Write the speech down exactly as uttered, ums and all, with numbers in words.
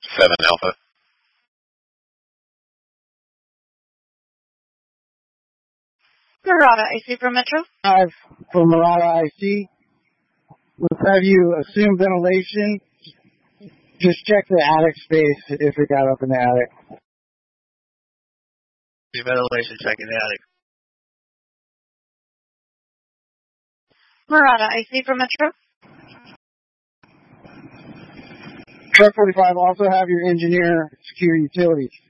seven Alpha. Murata I C from Metro. Five from Murata I C. Let's have you assume ventilation. Just check the attic space if it got up in the attic. The ventilation check in the attic. Murata I C from Metro. Truck forty-five, also have your engineer secure utilities.